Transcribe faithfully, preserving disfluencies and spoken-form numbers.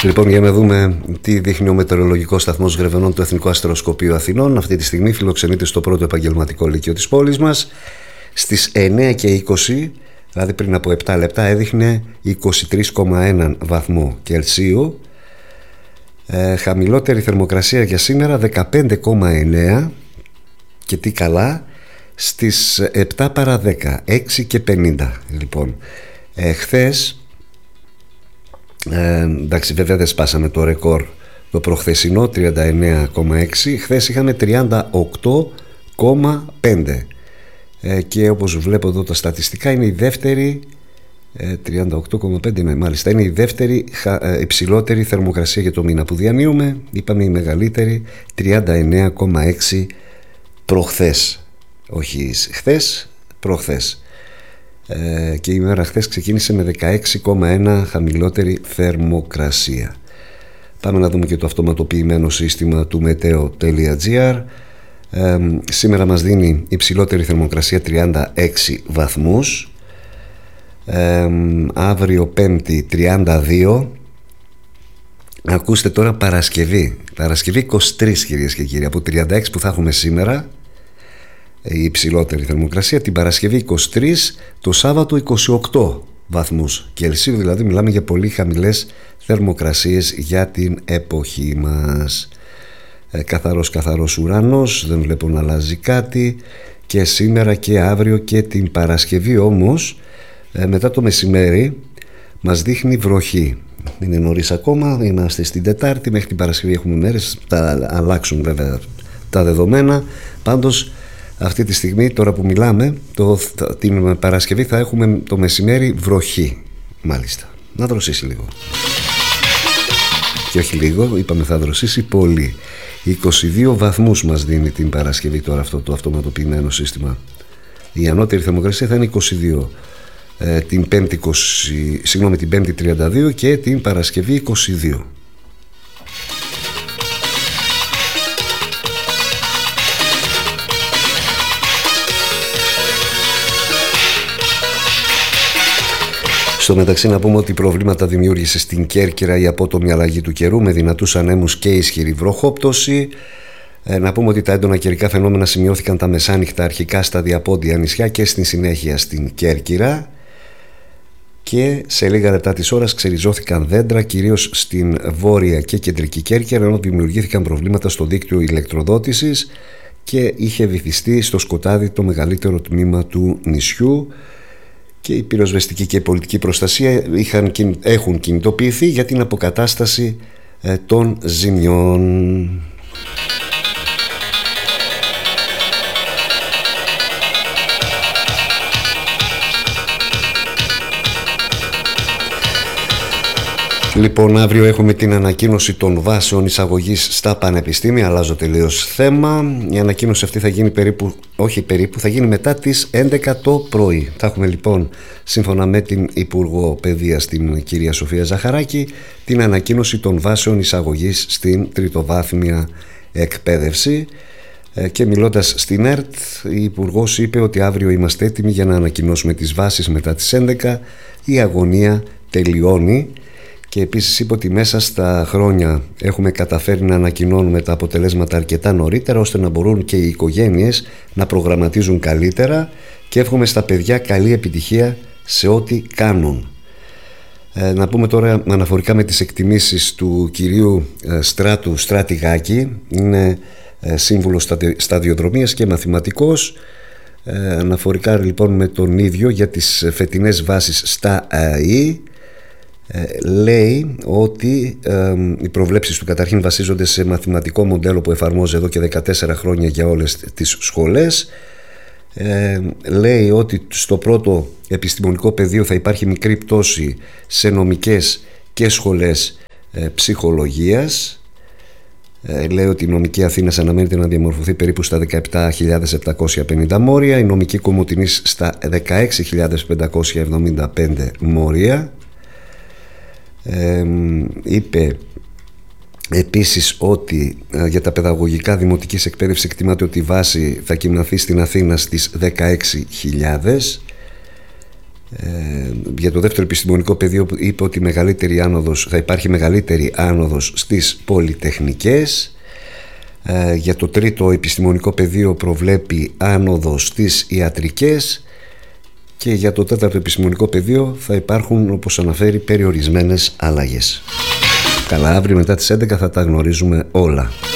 Λοιπόν, για να δούμε τι δείχνει ο μετεωρολογικός σταθμός Γρεβενών του Εθνικού Αστεροσκοπείου Αθηνών. Αυτή τη στιγμή φιλοξενείται στο πρώτο επαγγελματικό λύκειο της πόλης μας. Στις εννέα και είκοσι, δηλαδή πριν από επτά λεπτά, έδειχνε είκοσι τρία κόμμα ένα βαθμό Κελσίου. Ε, χαμηλότερη θερμοκρασία για σήμερα δεκαπέντε κόμμα εννέα, και τι καλά, στις επτά παρά δέκα, έξι και πενήντα. Λοιπόν, ε, χθες, ε, εντάξει, βέβαια δεν σπάσαμε το ρεκόρ το προχθεσινό τριάντα εννέα κόμμα έξι, χθες είχαμε τριάντα οκτώ κόμμα πέντε, ε, και όπως βλέπω εδώ τα στατιστικά είναι η δεύτερη, ε, τριάντα οκτώ κόμμα πέντε, ναι, μάλιστα είναι η δεύτερη ε, υψηλότερη θερμοκρασία για το μήνα που διανύουμε. Είπαμε η μεγαλύτερη τριάντα εννέα κόμμα έξι προχθές, όχι χθες, προχθές. Ε, και η μέρα χθες ξεκίνησε με δεκαέξι κόμμα ένα χαμηλότερη θερμοκρασία. Πάμε να δούμε και το αυτοματοποιημένο σύστημα του meteo.gr. ε, Σήμερα μας δίνει υψηλότερη θερμοκρασία τριάντα έξι βαθμούς, ε, αύριο Πέμπτη τριάντα δύο. Ακούστε τώρα Παρασκευή Παρασκευή είκοσι τρία, κυρίες και κύριοι, από τριάντα έξι που θα έχουμε σήμερα η υψηλότερη θερμοκρασία, την Παρασκευή είκοσι τρία, το Σάββατο είκοσι οκτώ βαθμούς Κελσίου, δηλαδή μιλάμε για πολύ χαμηλές θερμοκρασίες για την εποχή μας. ε, καθαρός καθαρός ουρανός, δεν βλέπω να αλλάζει κάτι και σήμερα και αύριο και την Παρασκευή. Όμως ε, μετά το μεσημέρι μας δείχνει βροχή. Είναι νωρίς ακόμα, είμαστε στην Τετάρτη, μέχρι την Παρασκευή έχουμε μέρες, θα αλλάξουν βέβαια τα δεδομένα. Πάντως αυτή τη στιγμή, τώρα που μιλάμε, το, την Παρασκευή θα έχουμε το μεσημέρι βροχή. Μάλιστα, να δροσίσει λίγο. Και όχι λίγο, είπαμε θα δροσίσει πολύ. είκοσι δύο βαθμούς μας δίνει την Παρασκευή τώρα αυτό το αυτοματοποιημένο σύστημα. Η ανώτερη θερμοκρασία θα είναι είκοσι δύο. Ε, την, πέμπτη είκοσι, συγγνώμη, την Πέμπτη τριάντα δύο και την Παρασκευή είκοσι δύο. Στο μεταξύ να πούμε ότι προβλήματα δημιούργησε στην Κέρκυρα η απότομη αλλαγή του καιρού με δυνατούς ανέμους και ισχυρή βροχόπτωση. Ε, να πούμε ότι τα έντονα καιρικά φαινόμενα σημειώθηκαν τα μεσάνυχτα αρχικά στα διαπόντια νησιά και στη συνέχεια στην Κέρκυρα, και σε λίγα λεπτά της ώρας ξεριζώθηκαν δέντρα κυρίως στην βόρεια και κεντρική Κέρκυρα, ενώ δημιουργήθηκαν προβλήματα στο δίκτυο ηλεκτροδότησης και είχε βυθιστεί στο σκοτάδι το μεγαλύτερο τμήμα του νησιού. Και η πυροσβεστική και η πολιτική προστασία είχαν, έχουν κινητοποιηθεί για την αποκατάσταση ε, των ζημιών. Λοιπόν, αύριο έχουμε την ανακοίνωση των βάσεων εισαγωγής στα πανεπιστήμια. Αλλάζω τελείως θέμα. Η ανακοίνωση αυτή θα γίνει περίπου, όχι περίπου, θα γίνει μετά τις έντεκα το πρωί. Θα έχουμε λοιπόν, σύμφωνα με την Υπουργό Παιδείας, την κυρία Σοφία Ζαχαράκη, την ανακοίνωση των βάσεων εισαγωγής στην τριτοβάθμια εκπαίδευση. Και μιλώντας στην ΕΡΤ, η Υπουργός είπε ότι αύριο είμαστε έτοιμοι για να ανακοινώσουμε τις βάσεις μετά τις έντεκα. Η αγωνία τελειώνει. Και επίσης είπε ότι μέσα στα χρόνια έχουμε καταφέρει να ανακοινώνουμε τα αποτελέσματα αρκετά νωρίτερα, ώστε να μπορούν και οι οικογένειες να προγραμματίζουν καλύτερα, και εύχομαι στα παιδιά καλή επιτυχία σε ό,τι κάνουν. Ε, να πούμε τώρα αναφορικά με τις εκτιμήσεις του κυρίου ε, Στράτου Στρατηγάκη. Είναι ε, σύμβουλος σταδιοδρομίας και μαθηματικός. Ε, αναφορικά λοιπόν με τον ίδιο για τις φετινές βάσεις στα ΑΕΗ, Ε, λέει ότι ε, οι προβλέψεις του καταρχήν βασίζονται σε μαθηματικό μοντέλο που εφαρμόζει εδώ και δεκατέσσερα χρόνια για όλες τις σχολές. Ε, λέει ότι στο πρώτο επιστημονικό πεδίο θα υπάρχει μικρή πτώση σε νομικές και σχολές ε, ψυχολογίας. Ε, λέει ότι η νομική Αθήνας αναμένεται να διαμορφωθεί περίπου στα δεκαεπτά χιλιάδες επτακόσια πενήντα μόρια, η νομική Κομοτηνής στα δεκαέξι χιλιάδες πεντακόσια εβδομήντα πέντε μόρια. Ε, είπε επίσης ότι ε, για τα παιδαγωγικά δημοτικής εκπαίδευσης εκτιμάται ότι η βάση θα κυμανθεί στην Αθήνα στις δεκαέξι χιλιάδες. Ε, για το δεύτερο επιστημονικό πεδίο είπε ότι μεγαλύτερη άνοδος, θα υπάρχει μεγαλύτερη άνοδος στις πολυτεχνικές. Ε, για το τρίτο επιστημονικό πεδίο προβλέπει άνοδο στις ιατρικές. Και για το τέταρτο επιστημονικό πεδίο θα υπάρχουν, όπως αναφέρει, περιορισμένες αλλαγές. Καλά, αύριο μετά τις έντεκα θα τα γνωρίζουμε όλα.